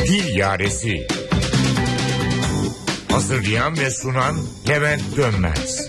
Dil Yaresi. Hazırlayan ve sunan Levent Dönmez.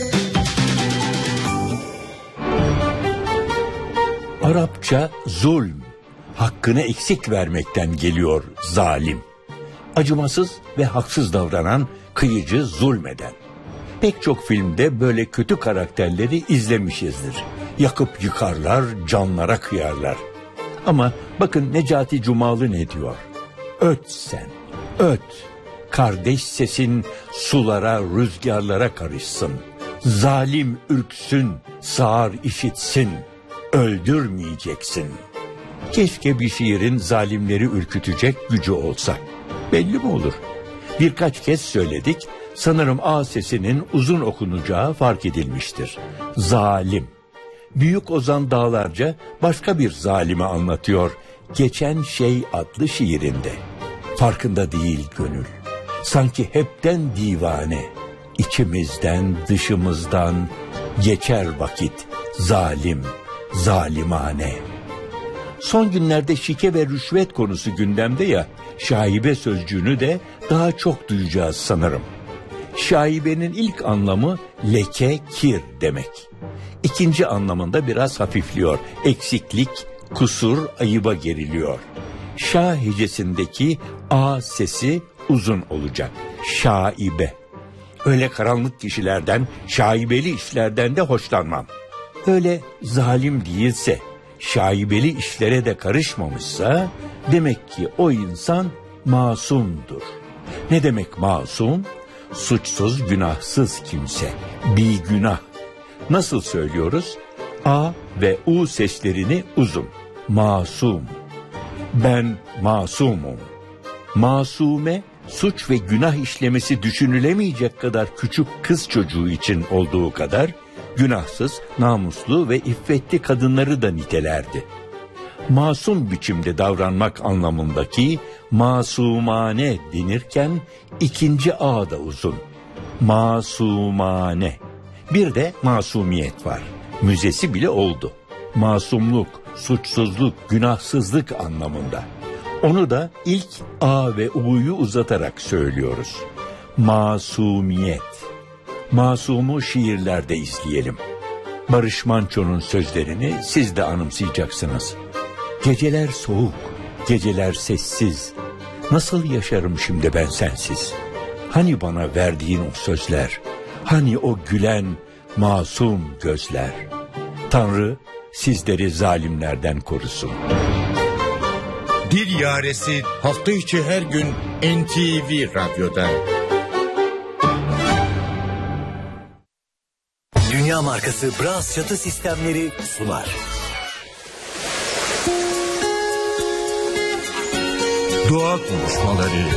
Arapça zulm, hakkını eksik vermekten geliyor zalim. Acımasız ve haksız davranan, kıyıcı, zulmeden. Pek çok filmde böyle kötü karakterleri izlemişizdir. Yakıp yıkarlar, canlara kıyarlar. Ama bakın Necati Cumalı ne diyor? Öt sen, öt. Kardeş sesin sulara, rüzgarlara karışsın. Zalim ürksün, sağır işitsin. Öldürmeyeceksin. Keşke bir şiirin zalimleri ürkütecek gücü olsa. Belli mi olur? Birkaç kez söyledik. Sanırım A sesinin uzun okunacağı fark edilmiştir. Zalim. Büyük Ozan Dağlarca başka bir zalimi anlatıyor. Geçen Şey adlı şiirinde. Farkında değil gönül. Sanki hepten divane. İçimizden, dışımızdan geçer vakit. Zalim, zalimane. Son günlerde şike ve rüşvet konusu gündemde ya, şaibe sözcüğünü de daha çok duyacağız sanırım. Şaibenin ilk anlamı leke, kir demek. İkinci anlamında biraz hafifliyor. Eksiklik, kusur, ayıba geriliyor. Şa hecesindeki A sesi uzun olacak. Şaibe. Öyle karanlık kişilerden, şaibeli işlerden de hoşlanmam. Öyle zalim değilse, şaibeli işlere de karışmamışsa, demek ki o insan masumdur. Ne demek masum? Suçsuz, günahsız kimse, bir günah. Nasıl söylüyoruz? A ve U seslerini uzun. Masum. Ben masumum. Masume, suç ve günah işlemesi düşünülemeyecek kadar küçük kız çocuğu için olduğu kadar, günahsız, namuslu ve iffetli kadınları da nitelerdi. Masum biçimde davranmak anlamındaki masumane denirken ikinci A da uzun. Masumane. Bir de masumiyet var. Müzesi bile oldu. Masumluk, suçsuzluk, günahsızlık anlamında. Onu da ilk A ve U'yu uzatarak söylüyoruz. Masumiyet. Masumu şiirlerde izleyelim. Barış Manço'nun sözlerini siz de anımsayacaksınız. Geceler soğuk, geceler sessiz. Nasıl yaşarım şimdi ben sensiz? Hani bana verdiğin o sözler? Hani o gülen masum gözler? Tanrı sizleri zalimlerden korusun. Dil Yaresi hafta içi her gün NTV Radyo'da. Dünya markası Bras çatı sistemleri sunar. Doğa konuşmaları.